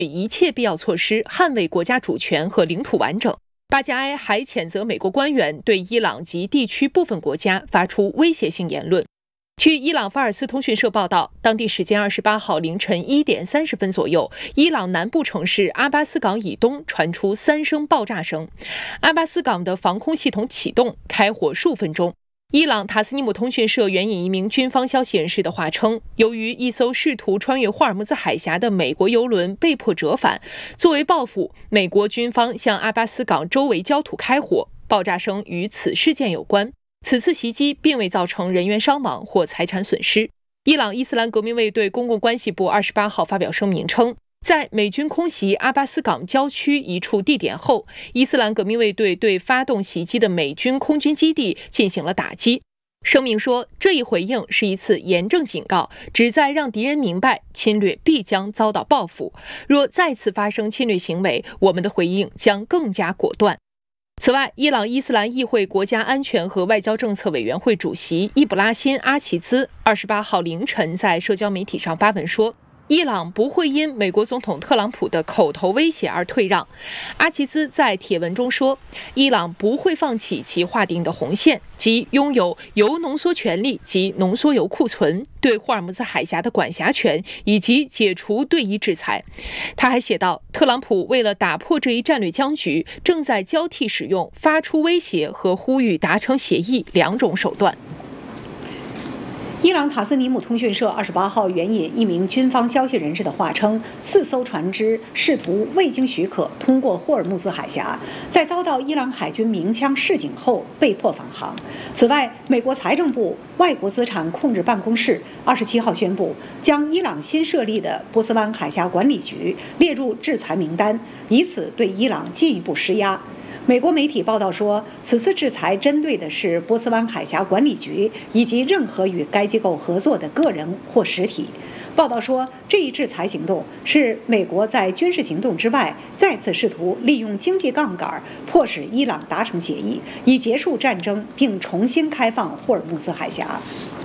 一切必要措施捍卫国家主权和领土完整。巴加埃还谴责美国官员对伊朗及地区部分国家发出威胁性言论。据伊朗法尔斯通讯社报道，当地时间28号凌晨1点30分左右，伊朗南部城市阿巴斯港以东传出3声爆炸声，阿巴斯港的防空系统启动，开火数分钟。伊朗塔斯尼姆通讯社援引一名军方消息人士的话称，由于一艘试图穿越霍尔木兹海峡的美国油轮被迫折返，作为报复，美国军方向阿巴斯港周围焦土开火，爆炸声与此事件有关。此次袭击并未造成人员伤亡或财产损失。伊朗伊斯兰革命卫队公共关系部28号发表声明称，在美军空袭阿巴斯港郊区一处地点后，伊斯兰革命卫队对发动袭击的美军空军基地进行了打击。声明说，这一回应是一次严正警告，旨在让敌人明白侵略必将遭到报复。若再次发生侵略行为，我们的回应将更加果断。此外，伊朗伊斯兰议会国家安全和外交政策委员会主席伊卜拉欣·阿齐兹28号凌晨在社交媒体上发文说，伊朗不会因美国总统特朗普的口头威胁而退让。阿齐兹在帖文中说，伊朗不会放弃其划定的红线，即拥有铀浓缩权利及浓缩铀库存、对霍尔木兹海峡的管辖权以及解除对伊制裁。他还写道，特朗普为了打破这一战略僵局，正在交替使用发出威胁和呼吁达成协议2种手段。 伊朗塔斯尼姆通讯社28号援引一名军方消息人士的话称，4艘船只试图未经许可通过霍尔木兹海峡，在遭到伊朗海军鸣枪示警后被迫返航。此外，美国财政部外国资产控制办公室27号宣布，将伊朗新设立的波斯湾海峡管理局列入制裁名单，以此对伊朗进一步施压。美国媒体报道说，此次制裁针对的是波斯湾海峡管理局以及任何与该机构合作的个人或实体。报道说，这一制裁行动是美国在军事行动之外再次试图利用经济杠杆迫使伊朗达成协议，以结束战争并重新开放霍尔木兹海峡。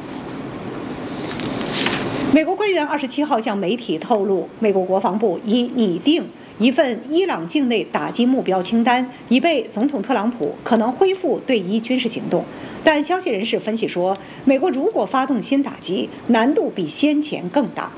美国官员27号向媒体透露，美国国防部已拟定一份伊朗境内打击目标清单，以备总统特朗普可能恢复对伊军事行动。但消息人士分析说，美国如果发动新打击，难度比先前更大。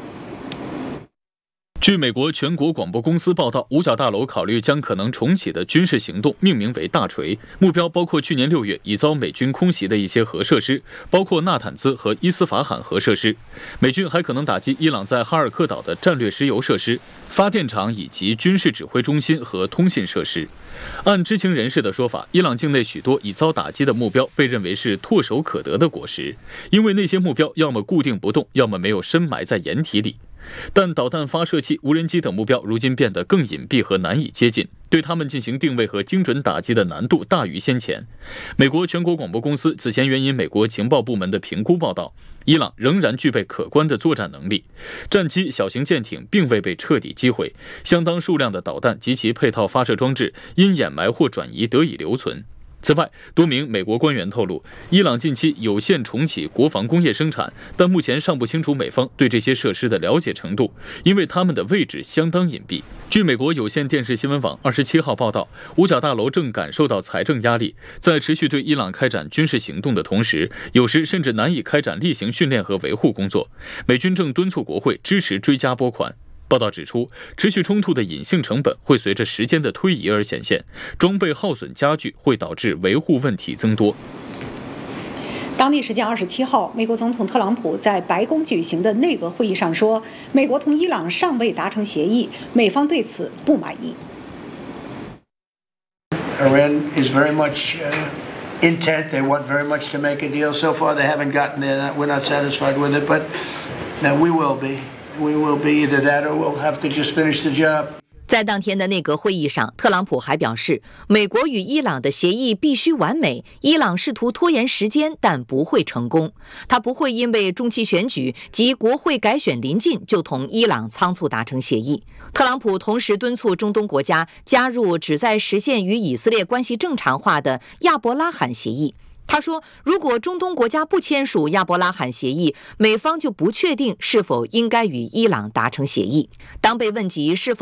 据美国全国广播公司报道，五角大楼考虑将可能重启的军事行动命名为大锤，目标包括去年6月已遭美军空袭的一些核设施，包括纳坦兹和伊斯法罕核设施。美军还可能打击伊朗在哈尔克岛的战略石油设施、发电厂以及军事指挥中心和通信设施。按知情人士的说法，伊朗境内许多已遭打击的目标被认为是唾手可得的果实，因为那些目标要么固定不动，要么没有深埋在掩体里。但导弹发射器、无人机等目标如今变得更隐蔽和难以接近，对他们进行定位和精准打击的难度大于先前。美国全国广播公司此前援引美国情报部门的评估报道，伊朗仍然具备可观的作战能力，战机、小型舰艇并未被彻底击毁，相当数量的导弹及其配套发射装置因掩埋或转移得以留存。此外，多名美国官员透露，伊朗近期有限重启国防工业生产，但目前尚不清楚美方对这些设施的了解程度，因为它们的位置相当隐蔽。据美国有线电视新闻网27号报道，五角大楼正感受到财政压力，在持续对伊朗开展军事行动的同时，有时甚至难以开展例行训练和维护工作。美军正敦促国会支持追加拨款。报道指出，持续冲突的隐性成本会随着时间的推移而显现，装备耗损加剧会导致维护问题增多。 当地时间27号，美国总统特朗普在白宫举行的内阁会议上说，美国同伊朗尚未达成协议，美方对此不满意。 Iran is very much intent. They want very much to make a deal. So far, they haven't gotten there. We're not satisfied with it, but we will be. We will be either that or we'll have to just finish the job. 在当天的内阁会议上，特朗普还表示，美国与伊朗的协议必须完美，伊朗试图拖延时间，但不会成功。他不会因为中期选举及国会改选临近就同伊朗仓促达成协议。特朗普同时敦促中东国家加入旨在实现与以色列关系正常化的亚伯拉罕协议。 他说，如果中东国家不签署亚伯拉罕协议，美方就不确定是否应该与伊朗达成协议。当被问及是否